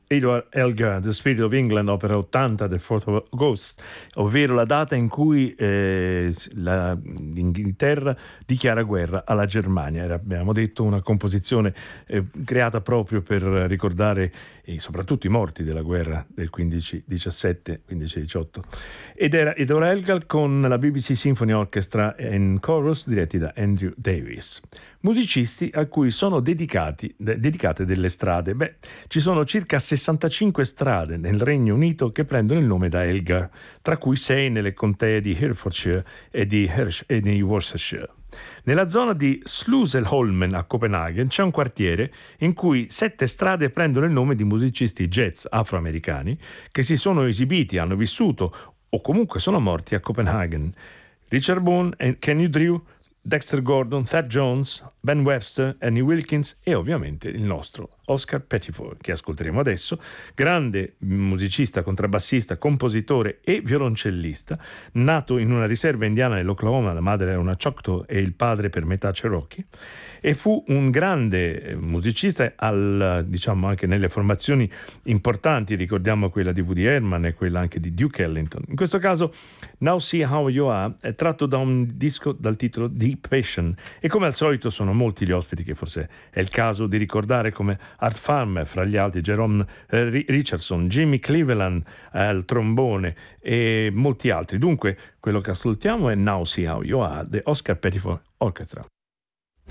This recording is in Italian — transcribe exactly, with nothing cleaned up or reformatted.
Edward Elgar, The Spirit of England, opera ottanta del fourth of August, ovvero la data in cui eh, la, l'Inghilterra dichiara guerra alla Germania. Era, abbiamo detto, una composizione eh, creata proprio per ricordare e soprattutto i morti della guerra del quindici diciassette quindici diciotto, ed era Edward Elgar con la B B C Symphony Orchestra in chorus diretti da Andrew Davis. Musicisti a cui sono dedicati, de- dedicate delle strade. Beh, ci sono circa sessantacinque strade nel Regno Unito che prendono il nome da Elgar, tra cui sei nelle contee di Herefordshire e di, Hersh- e di Worcestershire. Nella zona di Sluselholmen a Copenaghen c'è un quartiere in cui sette strade prendono il nome di musicisti jazz afroamericani che si sono esibiti, hanno vissuto o comunque sono morti a Copenaghen. Richard Boone e Kenny Drew, Dexter Gordon, Thad Jones, Ben Webster, Annie Wilkins e ovviamente il nostro Oscar Pettiford, che ascolteremo adesso, grande musicista, contrabbassista, compositore e violoncellista, nato in una riserva indiana nell'Oklahoma, la madre era una Choctaw e il padre per metà Cherokee, e fu un grande musicista al, diciamo, anche nelle formazioni importanti, ricordiamo quella di Woody Herman e quella anche di Duke Ellington. In questo caso Now See How You Are è tratto da un disco dal titolo Deep Passion, e come al solito sono molti gli ospiti che forse è il caso di ricordare, come Art Farmer, fra gli altri Jerome eh, Richardson, Jimmy Cleveland eh, al trombone e molti altri. Dunque quello che ascoltiamo è Now See How You Are, the Oscar Pettiford Orchestra.